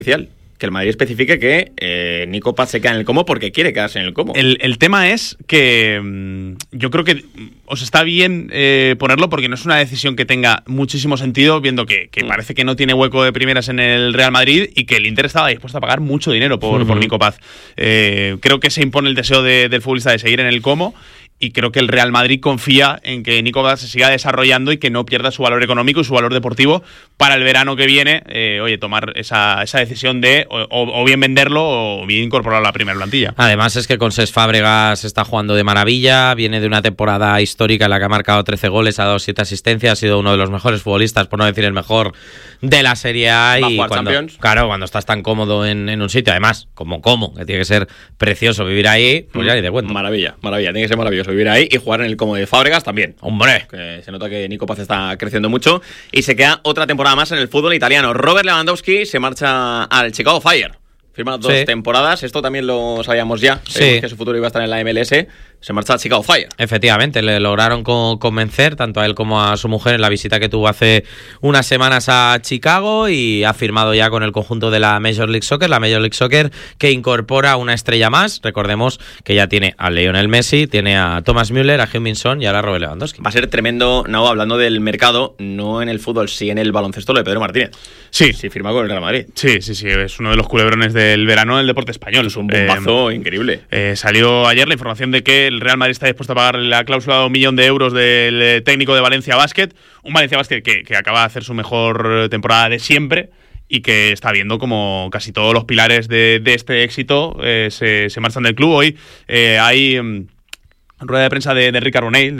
oficial. Que el Madrid especifique que Nico Paz se queda en el Como porque quiere quedarse en el Como. El tema es que yo creo que os está bien ponerlo porque no es una decisión que tenga muchísimo sentido, viendo que parece que no tiene hueco de primeras en el Real Madrid y que el Inter estaba dispuesto a pagar mucho dinero por Nico Paz. Creo que se impone el deseo del futbolista de seguir en el Como. Y creo que el Real Madrid confía en que Nico Paz se siga desarrollando y que no pierda su valor económico y su valor deportivo para el verano que viene, tomar esa decisión de o bien venderlo o bien incorporarlo a la primera plantilla. Además es que con Cesc Fábregas está jugando de maravilla, viene de una temporada histórica en la que ha marcado 13 goles, ha dado 7 asistencias, ha sido uno de los mejores futbolistas, por no decir el mejor, de la Serie A. Y cuando estás tan cómodo en un sitio, además, que tiene que ser precioso vivir ahí, pues ya ni te cuento. Maravilla, tiene que ser maravilloso vivir ahí y jugar en el Como de Fábregas también. ¡Hombre! Que se nota que Nico Paz está creciendo mucho y se queda otra temporada más en el fútbol italiano. Robert Lewandowski se marcha al Chicago Fire. Firma 2 temporadas, esto también lo sabíamos ya, que su futuro iba a estar en la MLS. Se marcha a Chicago Fire. Efectivamente, le lograron convencer tanto a él como a su mujer en la visita que tuvo hace unas semanas a Chicago y ha firmado ya con el conjunto de la Major League Soccer, que incorpora una estrella más. Recordemos que ya tiene a Lionel Messi, tiene a Thomas Müller, a Heung-min Son y ahora a Robert Lewandowski. Va a ser tremendo, Nao, hablando del mercado, no en el fútbol, sí en el baloncesto, lo de Pedro Martínez. Sí, firma con el Real Madrid. Sí, es uno de los culebrones del verano del deporte español. Es un bombazo increíble. Salió ayer la información de que el Real Madrid está dispuesto a pagar la cláusula de 1 millón de euros del técnico de Valencia Basket, un Valencia Basket que acaba de hacer su mejor temporada de siempre y que está viendo como casi todos los pilares de este éxito se marchan del club. Hoy hay rueda de prensa de Enric Carbonell,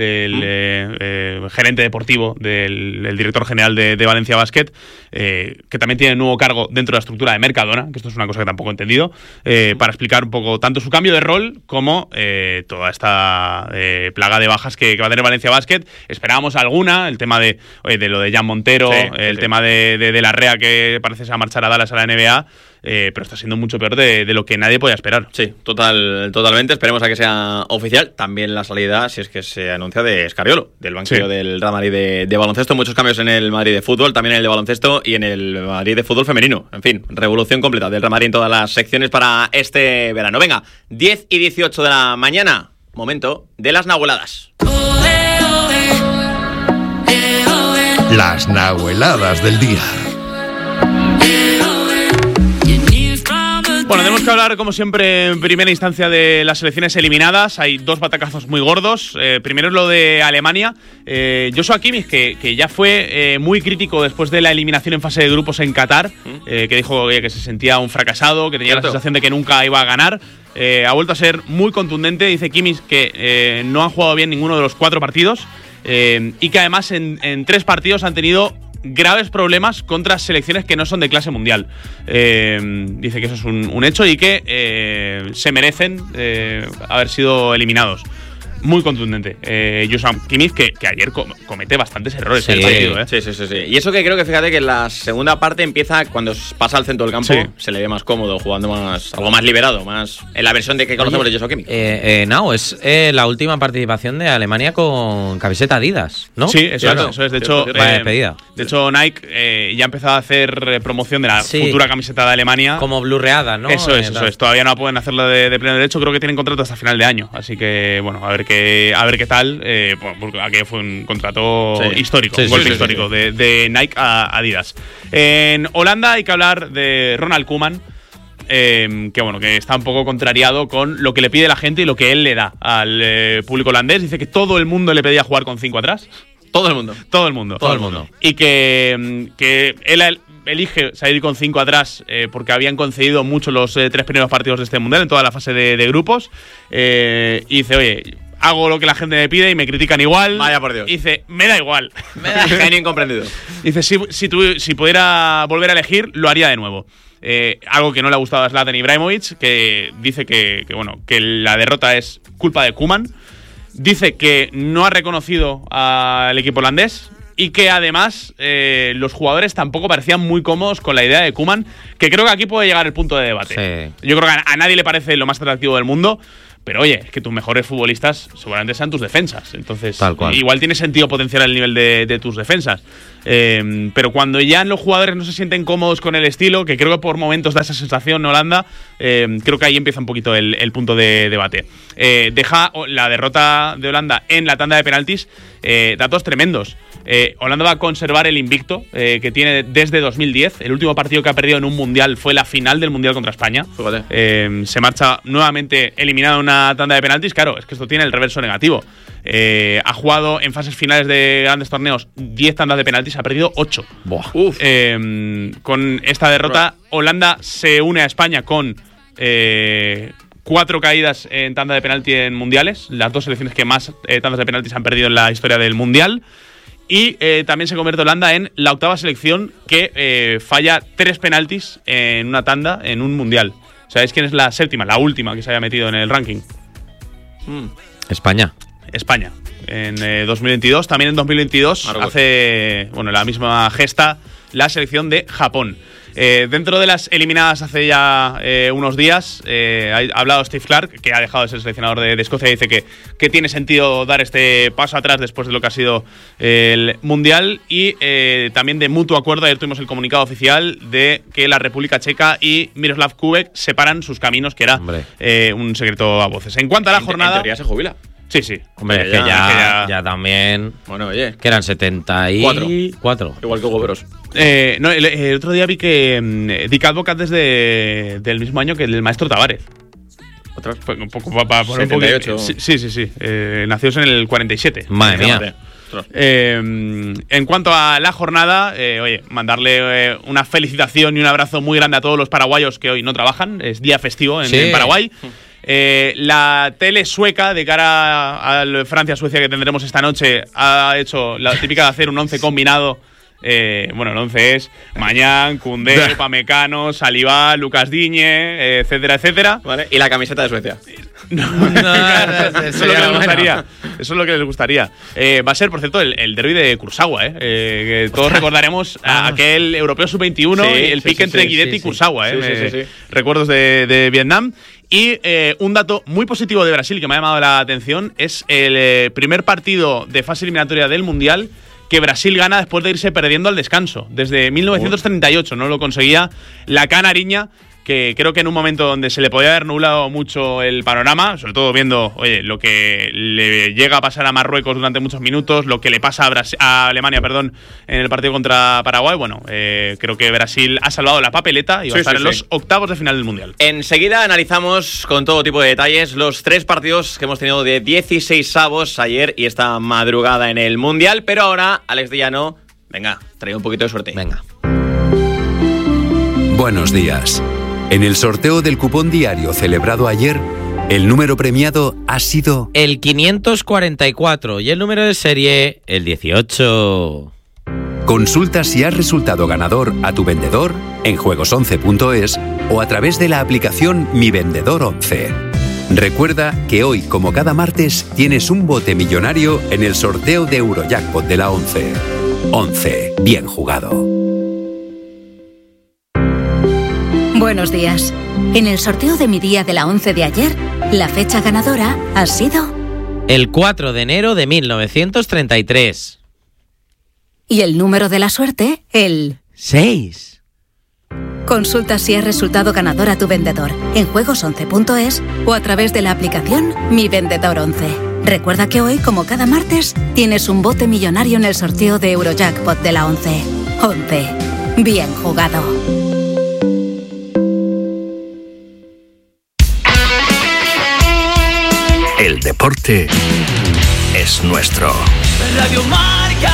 del gerente deportivo, del director general de Valencia Basket, que también tiene un nuevo cargo dentro de la estructura de Mercadona, que esto es una cosa que tampoco he entendido, para explicar un poco tanto su cambio de rol como toda esta plaga de bajas que va a tener Valencia Basket. Esperábamos alguna, el tema de lo de Jan Montero, tema de Larrea, que parece que se va a marchar a Dallas a la NBA, pero está siendo mucho peor de lo que nadie podía esperar. Sí, totalmente. Esperemos a que sea oficial. También la salida, si es que se anuncia, de Scariolo, del banquillo del Real Madrid de baloncesto. Muchos cambios en el Madrid de fútbol, también en el de baloncesto y en el Madrid de fútbol femenino. En fin, revolución completa del Real Madrid en todas las secciones para este verano. Venga, 10 y 18 de la mañana, momento de las nahueladas. Las nahueladas del día. Bueno, tenemos que hablar, como siempre, en primera instancia de las selecciones eliminadas. Hay 2 batacazos muy gordos. Primero es lo de Alemania. Joshua Kimmich, que ya fue muy crítico después de la eliminación en fase de grupos en Qatar, que dijo que se sentía un fracasado, que tenía la sensación de que nunca iba a ganar. Ha vuelto a ser muy contundente. Dice Kimmich que no han jugado bien ninguno de los 4 partidos y que además en 3 partidos han tenido graves problemas contra selecciones que no son de clase mundial. Dice que eso es un hecho y que se merecen haber sido eliminados. Muy contundente. Joshua Kimmich, que ayer comete bastantes errores en el partido. Sí. Y eso que creo que, fíjate, que en la segunda parte empieza, cuando pasa al centro del campo, se le ve más cómodo, jugando algo más liberado, más en la versión de que conocemos de Joshua Kimmich. Es la última participación de Alemania con camiseta Adidas, ¿no? Sí, eso es. De hecho, despedida. De hecho, Nike ya ha empezado a hacer promoción de la futura camiseta de Alemania. Como blurreada, ¿no? Eso es. Todavía no pueden hacerlo de pleno derecho. Creo que tienen contrato hasta final de año. Así que, bueno, a ver qué tal, porque aquello fue un contrato histórico, un golpe histórico de Nike a Adidas. En Holanda hay que hablar de Ronald Koeman, que está un poco contrariado con lo que le pide la gente y lo que él le da al público holandés. Dice que todo el mundo le pedía jugar con 5 atrás. Todo el mundo. Y que él elige salir con 5 atrás porque habían concedido mucho los 3 primeros partidos de este mundial en toda la fase de grupos. Y dice, oye, hago lo que la gente me pide y me critican igual. Vaya por Dios. Dice, me da igual. Genio incomprendido. Dice, si pudiera volver a elegir, lo haría de nuevo. Algo que no le ha gustado a Zlatan Ibrahimovic, que dice que la derrota es culpa de Koeman. Dice que no ha reconocido al equipo holandés y que además los jugadores tampoco parecían muy cómodos con la idea de Koeman, que creo que aquí puede llegar el punto de debate. Sí. Yo creo que a nadie le parece lo más atractivo del mundo, Pero oye, es que tus mejores futbolistas seguramente sean tus defensas. Entonces, Tal cual. igual tiene sentido potenciar el nivel de tus defensas. Pero cuando ya los jugadores no se sienten cómodos con el estilo, que creo que por momentos da esa sensación Holanda, creo que ahí empieza un poquito el punto de debate. Deja la derrota de Holanda en la tanda de penaltis datos tremendos. Holanda va a conservar el invicto que tiene desde 2010. El último partido que ha perdido en un mundial fue la final del mundial contra España. Se marcha nuevamente eliminado en una tanda de penaltis. Claro, es que esto tiene el reverso negativo. Ha jugado en fases finales de grandes torneos 10 tandas de penaltis, ha perdido 8. Con esta derrota, Holanda se une a España con 4 caídas en tanda de penalti en mundiales, las 2 selecciones que más tandas de penaltis han perdido en la historia del mundial. Y también se convierte Holanda en la 8ª selección que falla 3 penaltis en una tanda en un mundial. ¿Sabéis quién es la 7ª, la última que se haya metido en el ranking? España. En 2022, también en 2022 hace la misma gesta la selección de Japón. Dentro de las eliminadas hace ya unos días, ha hablado Steve Clarke, que ha dejado de ser seleccionador de Escocia, y dice que tiene sentido dar este paso atrás después de lo que ha sido el Mundial, y también de mutuo acuerdo. Ayer tuvimos el comunicado oficial de que la República Checa y Miroslav Kubek separan sus caminos, que era un secreto a voces. En cuanto a la jornada… En teoría se jubila. Sí. Hombre, es que ya también… Bueno, oye… Que eran 74. Igual que Hugo Bros. El otro día vi que Dick Advocat desde del mismo año que el maestro Tavares. ¿Otros? Un poco para poner 78. Un poco… Sí. Nació en el 47. Madre mía. En cuanto a la jornada, mandarle una felicitación y un abrazo muy grande a todos los paraguayos que hoy no trabajan. Es día festivo en Paraguay. La tele sueca, de cara al Francia-Suecia que tendremos esta noche, ha hecho la típica de hacer un 11 combinado. El 11 es Mañán, Koundé, Pamecano, Saliba, Lucas Digne, etcétera. Vale. Y la camiseta de Suecia. Eso es lo que les gustaría. Va a ser, por cierto, el derbi de Kursawa, que todos recordaremos aquel europeo sub-21 y el pique entre Guidetti y Kursawa. Recuerdos de Vietnam. Y un dato muy positivo de Brasil que me ha llamado la atención es el primer partido de fase eliminatoria del Mundial que Brasil gana después de irse perdiendo al descanso. Desde 1938 no lo conseguía la canariña, que creo que en un momento donde se le podía haber nublado mucho el panorama, sobre todo viendo lo que le llega a pasar a Marruecos durante muchos minutos, lo que le pasa a Alemania, en el partido contra Paraguay, creo que Brasil ha salvado la papeleta y va a estar en los octavos de final del Mundial. Enseguida analizamos con todo tipo de detalles los 3 partidos que hemos tenido de 16avos ayer y esta madrugada en el Mundial, pero ahora, Alex de Llano, venga, trae un poquito de suerte. Venga. Buenos días. En el sorteo del cupón diario celebrado ayer, el número premiado ha sido… El 544 y el número de serie, el 18. Consulta si has resultado ganador a tu vendedor en juegos11.es o a través de la aplicación Mi Vendedor 11. Recuerda que hoy, como cada martes, tienes un bote millonario en el sorteo de Eurojackpot de la 11. 11. Bien jugado. Buenos días. En el sorteo de mi día de la 11 de ayer, la fecha ganadora ha sido… El 4 de enero de 1933. Y el número de la suerte, el… 6. Consulta si has resultado ganador a tu vendedor en juegos11.es o a través de la aplicación Mi Vendedor 11. Recuerda que hoy, como cada martes, tienes un bote millonario en el sorteo de Eurojackpot de la 11. 11. Bien jugado. El deporte es nuestro. Radio Marca.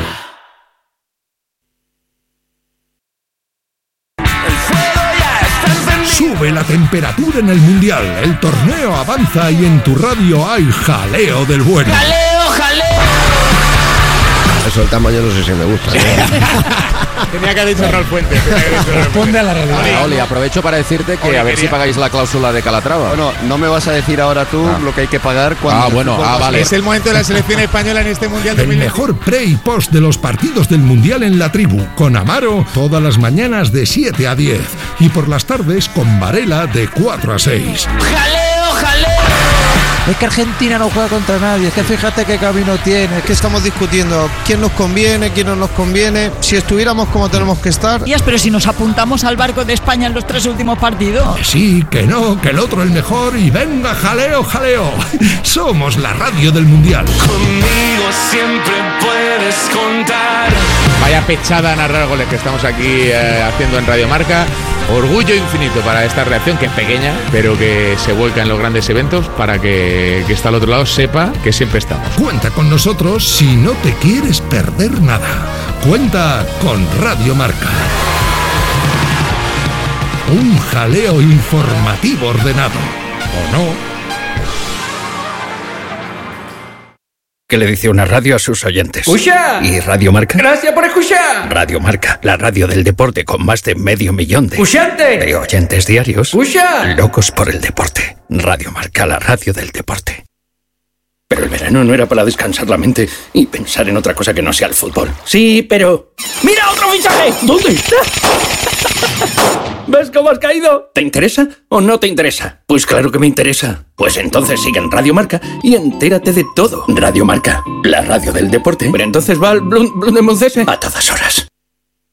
Sube la temperatura en el Mundial. El torneo avanza y en tu radio hay jaleo del bueno. ¡Jaleo, jaleo! Eso el tamaño no sé si me gusta. Tenía que haber dicho Raúl Fuentes. Responde a la realidad. Oli, aprovecho para decirte que a ver si pagáis la cláusula de Calatrava. Bueno, no me vas a decir ahora tú lo que hay que pagar cuando… vale. Es el momento de la selección española en este Mundial. El mejor pre y post de los partidos del Mundial en la tribu, con Amaro todas las mañanas de 7 a 10 y por las tardes con Varela de 4 a 6. ¡Jaleo, jaleo! Es que Argentina no juega contra nadie, es que fíjate qué camino tiene. Que estamos discutiendo quién nos conviene, quién no nos conviene, si estuviéramos como tenemos que estar. Pero si nos apuntamos al barco de España en los 3 últimos partidos. Que sí, que no, que el otro es mejor y venga, jaleo, jaleo. Somos la radio del Mundial. Conmigo siempre puedes contar. Vaya pechada narrar goles que estamos aquí haciendo en Radio Marca. Orgullo infinito para esta reacción, que es pequeña, pero que se vuelca en los grandes eventos, para que está al otro lado sepa que siempre estamos. Cuenta con nosotros si no te quieres perder nada. Cuenta con Radio Marca. Un jaleo informativo ordenado, ¿o no? ¿Qué le dice una radio a sus oyentes? ¡Escucha! ¿Y Radio Marca? ¡Gracias por escuchar! Radio Marca, la radio del deporte con más de 500 000 de oyentes diarios. ¡Escucha! Locos por el deporte. Radio Marca, la radio del deporte. Pero el verano no era para descansar la mente y pensar en otra cosa que no sea el fútbol. Sí, pero... ¡Mira otro fichaje! ¿Dónde está? ¿Ves cómo has caído? ¿Te interesa o no te interesa? Pues claro que me interesa. Pues entonces sigue en Radio Marca y entérate de todo. Radio Marca, la radio del deporte. Pero entonces va al Blundemuncese a todas horas.